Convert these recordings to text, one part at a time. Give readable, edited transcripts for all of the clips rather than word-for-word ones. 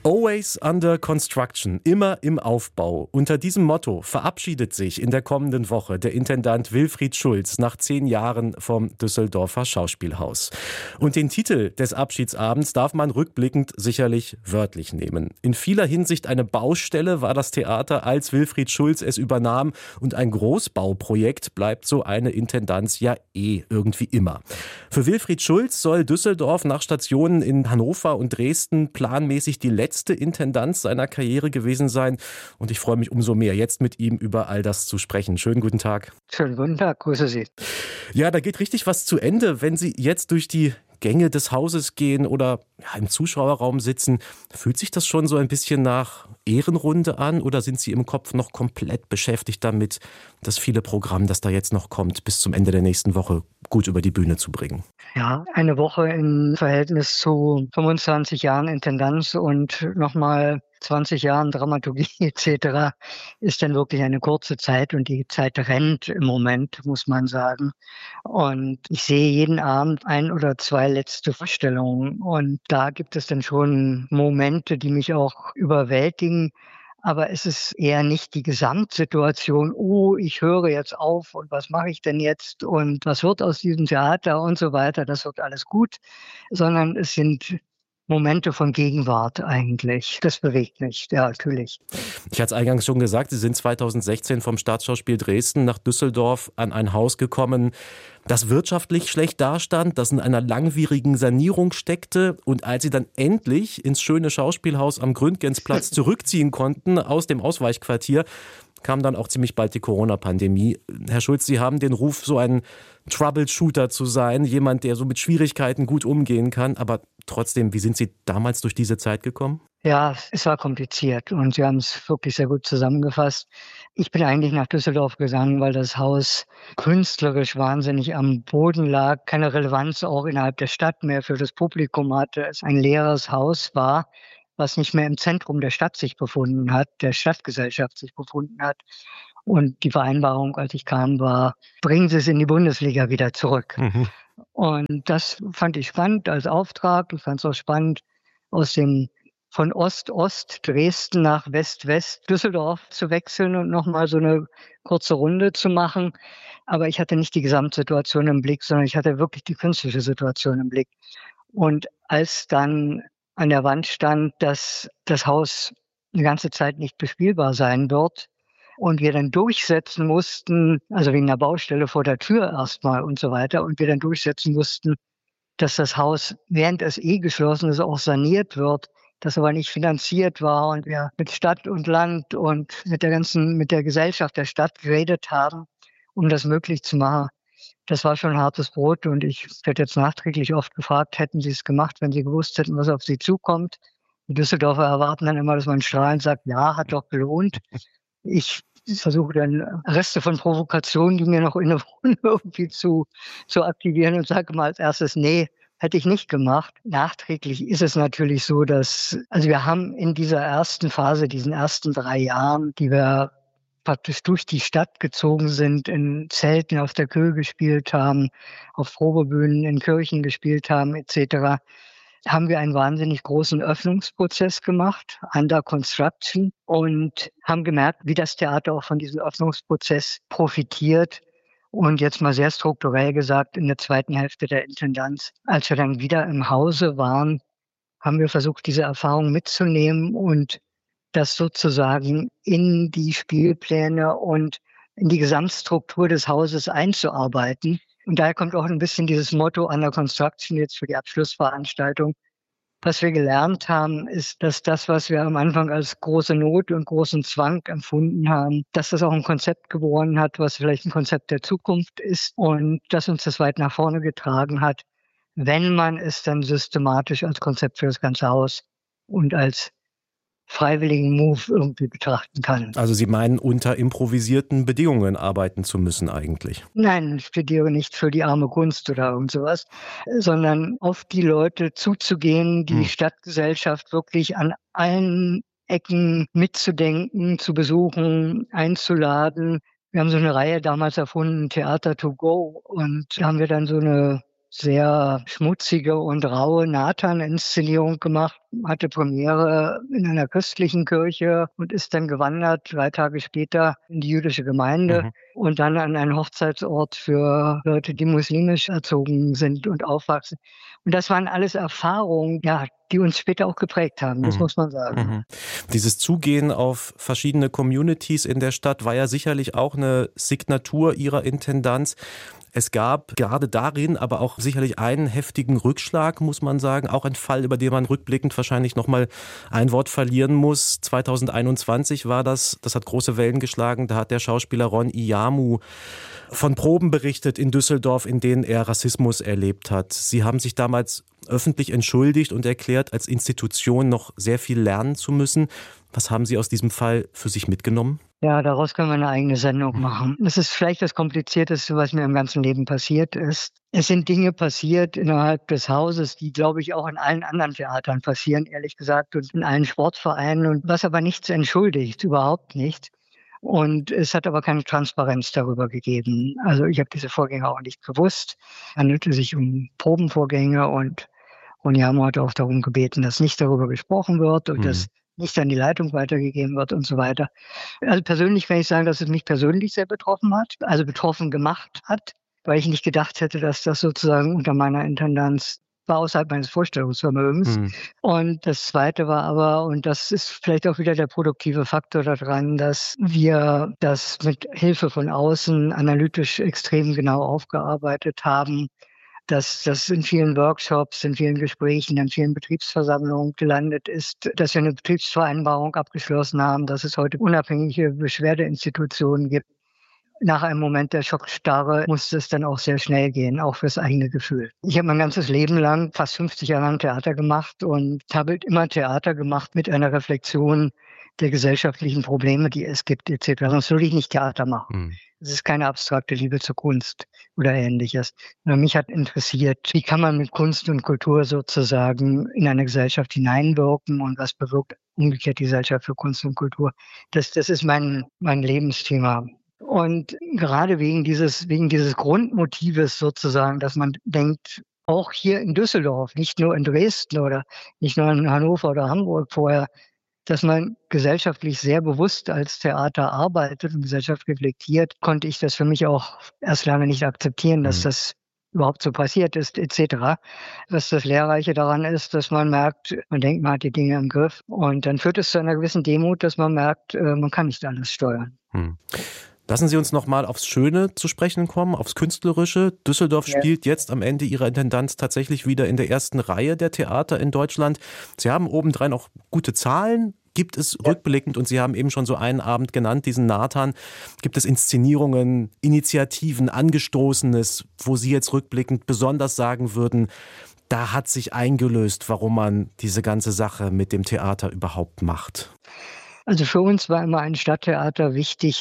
Always under construction, immer im Aufbau. Unter diesem Motto verabschiedet sich in der kommenden Woche der Intendant Wilfried Schulz nach 10 Jahren vom Düsseldorfer Schauspielhaus. Und den Titel des Abschiedsabends darf man rückblickend sicherlich wörtlich nehmen. In vieler Hinsicht eine Baustelle war das Theater, als Wilfried Schulz es übernahm. Und ein Großbauprojekt bleibt so eine Intendanz ja irgendwie immer. Für Wilfried Schulz soll Düsseldorf nach Stationen in Hannover und Dresden planmäßig die letzte Intendanz seiner Karriere gewesen sein. Und ich freue mich umso mehr, jetzt mit ihm über all das zu sprechen. Schönen guten Tag. Schönen guten Tag, grüße Sie. Ja, da geht richtig was zu Ende, wenn Sie jetzt durch die Gänge des Hauses gehen oder im Zuschauerraum sitzen. Fühlt sich das schon so ein bisschen nach Ehrenrunde an oder sind Sie im Kopf noch komplett beschäftigt damit, das viele Programm, das da jetzt noch kommt, bis zum Ende der nächsten Woche gut über die Bühne zu bringen? Ja, eine Woche im Verhältnis zu 25 Jahren Intendanz und nochmal 20 Jahren Dramaturgie etc. ist dann wirklich eine kurze Zeit und die Zeit rennt im Moment, muss man sagen. Und ich sehe jeden Abend 1 oder 2 letzte Vorstellungen und da gibt es dann schon Momente, die mich auch überwältigen. Aber es ist eher nicht die Gesamtsituation, oh, ich höre jetzt auf und was mache ich denn jetzt und was wird aus diesem Theater und so weiter, das wird alles gut, sondern es sind Momente von Gegenwart eigentlich. Das bewegt mich, ja, natürlich. Ich hatte es eingangs schon gesagt, Sie sind 2016 vom Staatsschauspiel Dresden nach Düsseldorf an ein Haus gekommen, das wirtschaftlich schlecht dastand, das in einer langwierigen Sanierung steckte. Und als Sie dann endlich ins schöne Schauspielhaus am Gründgensplatz zurückziehen konnten aus dem Ausweichquartier, kam dann auch ziemlich bald die Corona-Pandemie. Herr Schulz, Sie haben den Ruf, so ein Troubleshooter zu sein, jemand, der so mit Schwierigkeiten gut umgehen kann. Aber trotzdem, wie sind Sie damals durch diese Zeit gekommen? Ja, es war kompliziert und Sie haben es wirklich sehr gut zusammengefasst. Ich bin eigentlich nach Düsseldorf gegangen, weil das Haus künstlerisch wahnsinnig am Boden lag, keine Relevanz auch innerhalb der Stadt mehr für das Publikum hatte, es ein leeres Haus war, was nicht mehr im Zentrum der Stadt sich befunden hat, der Stadtgesellschaft sich befunden hat. Und die Vereinbarung, als ich kam, war, bringen Sie es in die Bundesliga wieder zurück. Und das fand ich spannend als Auftrag. Ich fand es auch spannend, von Ost-Ost Dresden nach West-West Düsseldorf zu wechseln und nochmal so eine kurze Runde zu machen. Aber ich hatte nicht die Gesamtsituation im Blick, sondern ich hatte wirklich die künstlerische Situation im Blick. Und als dann an der Wand stand, dass das Haus eine ganze Zeit nicht bespielbar sein wird und wir dann durchsetzen mussten, also wegen der Baustelle vor der Tür erstmal und so weiter, und wir dann durchsetzen mussten, dass das Haus, während es geschlossen ist, auch saniert wird, das aber nicht finanziert war und wir mit Stadt und Land und mit der Gesellschaft der Stadt geredet haben, um das möglich zu machen. Das war schon hartes Brot und ich werde jetzt nachträglich oft gefragt, hätten Sie es gemacht, wenn Sie gewusst hätten, was auf Sie zukommt. Die Düsseldorfer erwarten dann immer, dass man strahlend sagt, ja, hat doch gelohnt. Ich versuche dann Reste von Provokationen, die mir noch innewohnen, irgendwie zu aktivieren und sage mal als erstes, nee, hätte ich nicht gemacht. Nachträglich ist es natürlich so, also wir haben in dieser ersten Phase, diesen ersten 3 Jahren, die wir praktisch durch die Stadt gezogen sind, in Zelten auf der Köhe gespielt haben, auf Probebühnen in Kirchen gespielt haben, etc., haben wir einen wahnsinnig großen Öffnungsprozess gemacht, under construction, und haben gemerkt, wie das Theater auch von diesem Öffnungsprozess profitiert. Und jetzt mal sehr strukturell gesagt, in der zweiten Hälfte der Intendanz, als wir dann wieder im Hause waren, haben wir versucht, diese Erfahrung mitzunehmen und das sozusagen in die Spielpläne und in die Gesamtstruktur des Hauses einzuarbeiten. Und daher kommt auch ein bisschen dieses Motto under construction jetzt für die Abschlussveranstaltung. Was wir gelernt haben, ist, dass das, was wir am Anfang als große Not und großen Zwang empfunden haben, dass das auch ein Konzept geboren hat, was vielleicht ein Konzept der Zukunft ist und dass uns das weit nach vorne getragen hat, wenn man es dann systematisch als Konzept für das ganze Haus und als freiwilligen Move irgendwie betrachten kann. Also Sie meinen, unter improvisierten Bedingungen arbeiten zu müssen eigentlich? Nein, ich plädiere nicht für die arme Kunst oder irgend sowas, sondern auf die Leute zuzugehen, die Stadtgesellschaft wirklich an allen Ecken mitzudenken, zu besuchen, einzuladen. Wir haben so eine Reihe damals erfunden, Theater to go, und da haben wir dann so sehr schmutzige und raue Nathan-Inszenierung gemacht, hatte Premiere in einer christlichen Kirche und ist dann gewandert 3 Tage später in die jüdische Gemeinde Mhm. und dann an einen Hochzeitsort für Leute, die muslimisch erzogen sind und aufwachsen. Und das waren alles Erfahrungen, ja, die uns später auch geprägt haben, das Mhm. muss man sagen. Mhm. Dieses Zugehen auf verschiedene Communities in der Stadt war ja sicherlich auch eine Signatur Ihrer Intendanz. Es gab gerade darin aber auch sicherlich einen heftigen Rückschlag, muss man sagen. Auch ein Fall, über den man rückblickend wahrscheinlich nochmal ein Wort verlieren muss. 2021 war das hat große Wellen geschlagen. Da hat der Schauspieler Ron Iyamu von Proben berichtet in Düsseldorf, in denen er Rassismus erlebt hat. Sie haben sich damals öffentlich entschuldigt und erklärt, als Institution noch sehr viel lernen zu müssen. Was haben Sie aus diesem Fall für sich mitgenommen? Ja, daraus können wir eine eigene Sendung machen. Das ist vielleicht das Komplizierteste, was mir im ganzen Leben passiert ist. Es sind Dinge passiert innerhalb des Hauses, die, glaube ich, auch in allen anderen Theatern passieren, ehrlich gesagt, und in allen Sportvereinen, und was aber nichts entschuldigt, überhaupt nicht. Und es hat aber keine Transparenz darüber gegeben. Also ich habe diese Vorgänge auch nicht gewusst. Es handelte sich um Probenvorgänge und Onyamo hat auch darum gebeten, dass nicht darüber gesprochen wird und dass nicht an die Leitung weitergegeben wird und so weiter. Also persönlich kann ich sagen, dass es mich persönlich sehr betroffen hat, also betroffen gemacht hat, weil ich nicht gedacht hätte, dass das sozusagen unter meiner Intendanz war, außerhalb meines Vorstellungsvermögens. Mhm. Und das Zweite war aber, und das ist vielleicht auch wieder der produktive Faktor daran, dass wir das mit Hilfe von außen analytisch extrem genau aufgearbeitet haben, dass das in vielen Workshops, in vielen Gesprächen, in vielen Betriebsversammlungen gelandet ist, dass wir eine Betriebsvereinbarung abgeschlossen haben, dass es heute unabhängige Beschwerdeinstitutionen gibt. Nach einem Moment der Schockstarre musste es dann auch sehr schnell gehen, auch fürs eigene Gefühl. Ich habe mein ganzes Leben lang, fast 50 Jahre lang Theater gemacht und habe immer Theater gemacht mit einer Reflexion der gesellschaftlichen Probleme, die es gibt, etc. Sonst würde ich nicht Theater machen. Mhm. Es ist keine abstrakte Liebe zur Kunst oder Ähnliches. Mich hat interessiert, wie kann man mit Kunst und Kultur sozusagen in eine Gesellschaft hineinwirken und was bewirkt umgekehrt die Gesellschaft für Kunst und Kultur. Das ist mein Lebensthema. Und gerade wegen dieses Grundmotives sozusagen, dass man denkt, auch hier in Düsseldorf, nicht nur in Dresden oder nicht nur in Hannover oder Hamburg vorher, dass man gesellschaftlich sehr bewusst als Theater arbeitet und Gesellschaft reflektiert, konnte ich das für mich auch erst lange nicht akzeptieren, dass Mhm. das überhaupt so passiert ist, etc. Was das Lehrreiche daran ist, dass man merkt, man denkt, man hat die Dinge im Griff und dann führt es zu einer gewissen Demut, dass man merkt, man kann nicht alles steuern. Mhm. Lassen Sie uns noch mal aufs Schöne zu sprechen kommen, aufs Künstlerische. Düsseldorf Ja. spielt jetzt am Ende Ihrer Intendanz tatsächlich wieder in der ersten Reihe der Theater in Deutschland. Sie haben obendrein auch gute Zahlen. Gibt es rückblickend, und Sie haben eben schon so einen Abend genannt, diesen Nathan, gibt es Inszenierungen, Initiativen, Angestoßenes, wo Sie jetzt rückblickend besonders sagen würden, da hat sich eingelöst, warum man diese ganze Sache mit dem Theater überhaupt macht? Also für uns war immer ein Stadttheater wichtig,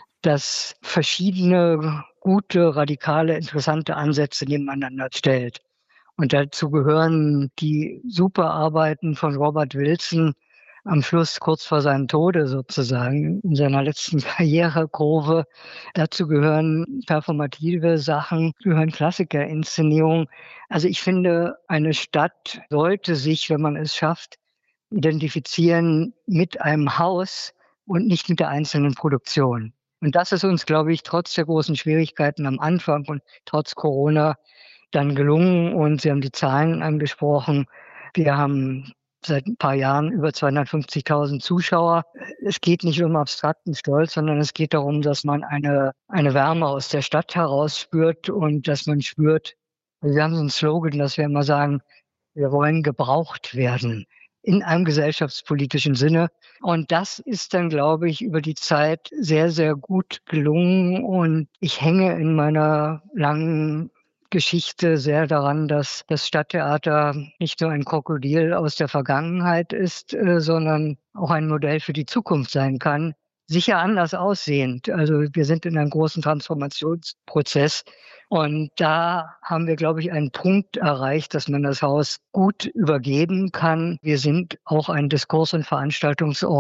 das verschiedene gute, radikale, interessante Ansätze nebeneinander stellt. Und dazu gehören die Superarbeiten von Robert Wilson am Schluss, kurz vor seinem Tode sozusagen, in seiner letzten Karrierekurve. Dazu gehören performative Sachen, gehören Klassikerinszenierungen. Also ich finde, eine Stadt sollte sich, wenn man es schafft, identifizieren mit einem Haus und nicht mit der einzelnen Produktion. Und das ist uns, glaube ich, trotz der großen Schwierigkeiten am Anfang und trotz Corona dann gelungen. Und Sie haben die Zahlen angesprochen. Wir haben seit ein paar Jahren über 250.000 Zuschauer. Es geht nicht um abstrakten Stolz, sondern es geht darum, dass man eine Wärme aus der Stadt heraus spürt und dass man spürt, wir haben so einen Slogan, dass wir immer sagen, wir wollen gebraucht werden in einem gesellschaftspolitischen Sinne. Und das ist dann, glaube ich, über die Zeit sehr, sehr gut gelungen. Und ich hänge in meiner langen Geschichte sehr daran, dass das Stadttheater nicht nur ein Krokodil aus der Vergangenheit ist, sondern auch ein Modell für die Zukunft sein kann. Sicher anders aussehend. Also wir sind in einem großen Transformationsprozess. Und da haben wir, glaube ich, einen Punkt erreicht, dass man das Haus gut übergeben kann. Wir sind auch ein Diskurs- und Veranstaltungsort,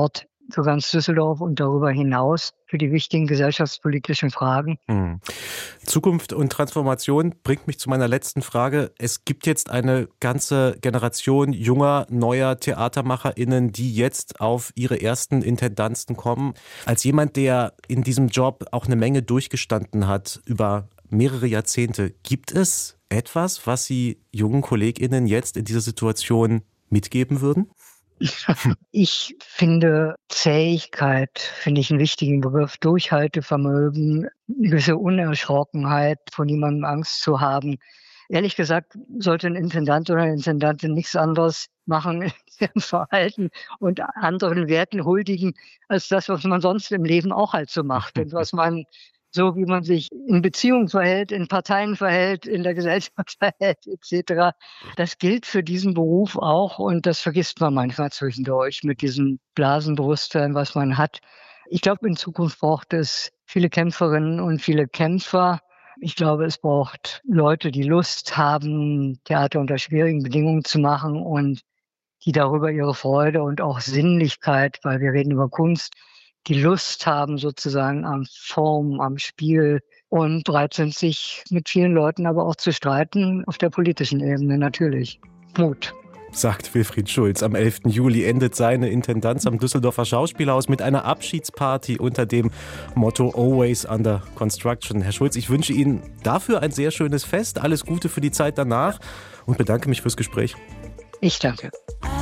für ganz Düsseldorf und darüber hinaus für die wichtigen gesellschaftspolitischen Fragen. Zukunft und Transformation bringt mich zu meiner letzten Frage. Es gibt jetzt eine ganze Generation junger, neuer TheatermacherInnen, die jetzt auf ihre ersten Intendanzen kommen. Als jemand, der in diesem Job auch eine Menge durchgestanden hat über mehrere Jahrzehnte, gibt es etwas, was Sie jungen KollegInnen jetzt in dieser Situation mitgeben würden? Ich finde Zähigkeit, finde ich einen wichtigen Begriff, Durchhaltevermögen, eine gewisse Unerschrockenheit, vor niemandem Angst zu haben. Ehrlich gesagt, sollte ein Intendant oder eine Intendantin nichts anderes machen in ihrem Verhalten und anderen Werten huldigen, als das, was man sonst im Leben auch halt so macht und was man so wie man sich in Beziehungen verhält, in Parteien verhält, in der Gesellschaft verhält, etc. Das gilt für diesen Beruf auch und das vergisst man manchmal zwischendurch mit diesem Blasenbewusstsein, was man hat. Ich glaube, in Zukunft braucht es viele Kämpferinnen und viele Kämpfer. Ich glaube, es braucht Leute, die Lust haben, Theater unter schwierigen Bedingungen zu machen und die darüber ihre Freude und auch Sinnlichkeit, weil wir reden über Kunst, die Lust haben sozusagen am Form, am Spiel und bereit sind, sich mit vielen Leuten aber auch zu streiten, auf der politischen Ebene natürlich. Mut. Sagt Wilfried Schulz. Am 11. Juli endet seine Intendanz am Düsseldorfer Schauspielhaus mit einer Abschiedsparty unter dem Motto Always Under Construction. Herr Schulz, ich wünsche Ihnen dafür ein sehr schönes Fest. Alles Gute für die Zeit danach und bedanke mich fürs Gespräch. Ich danke.